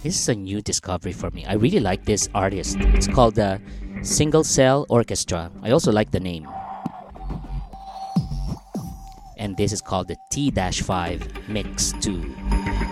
This is a new discovery for me. I really like this artist. It's called the Single Cell Orchestra. I also like the name. And this is called the T-5 Mix 2.